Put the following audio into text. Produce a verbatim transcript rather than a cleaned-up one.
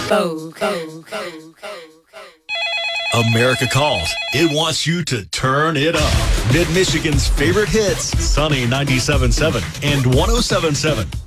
Go, go, go, go. America Calls. It wants you to turn it up. Mid-Michigan's favorite hits, Sunny ninety-seven point seven and one oh seven point seven.